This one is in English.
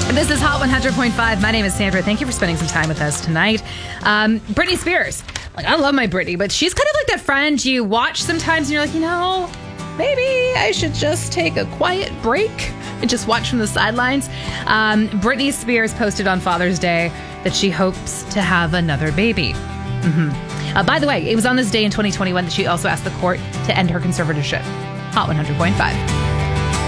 This is Hot 100.5. My name is Sandra. Thank you for spending some time with us tonight. Britney Spears. Like, I love my Britney, but she's kind of like that friend you watch sometimes and you're like, maybe I should just take a quiet break and just watch from the sidelines. Britney Spears posted on Father's Day that she hopes to have another baby. By the way, it was on this day in 2021 that she also asked the court to end her conservatorship. Hot 100.5.